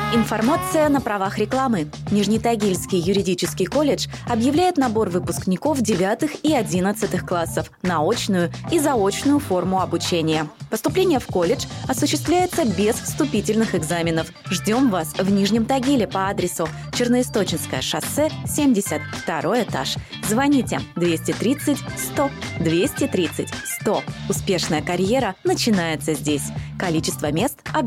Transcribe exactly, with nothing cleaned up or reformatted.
Информация на правах рекламы. Нижнетагильский юридический колледж объявляет набор выпускников девятых и одиннадцатых классов на очную и заочную форму обучения. Поступление в колледж осуществляется без вступительных экзаменов. Ждем вас в Нижнем Тагиле по адресу Черноисточинское шоссе, семьдесят второй этаж. Звоните двести тридцать сто двести тридцать сто. Успешная карьера начинается здесь. Количество мест объявлено.